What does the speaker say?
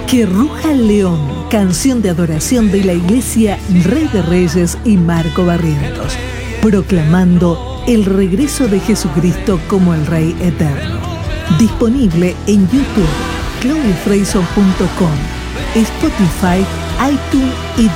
Que ruja el león, canción de adoración de la Iglesia Rey de Reyes y Marco Barrientos, proclamando el regreso de Jesucristo como el Rey eterno. Disponible en YouTube, claudiafreyson.com, Spotify, iTunes y